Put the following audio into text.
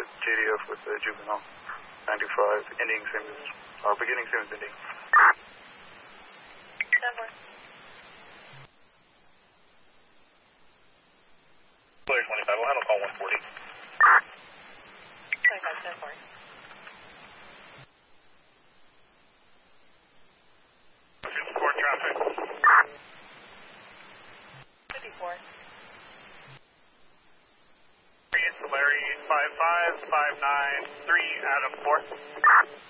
JDF with the juvenile 95, ending same as, beginning same as ending. 10-4. Clear 25, we'll handle call 140. 25, 10-4. Court traffic. 54. Larry 55, 59, 3, Adam 4.